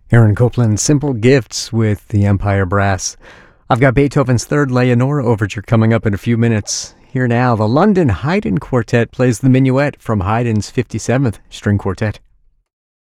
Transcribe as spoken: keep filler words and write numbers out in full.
Aaron Copland, Simple Gifts with the Empire Brass. I've got Beethoven's Third Leonora Overture coming up in a few minutes. Here now, the London Haydn Quartet plays the Minuet from Haydn's fifty-seventh String Quartet.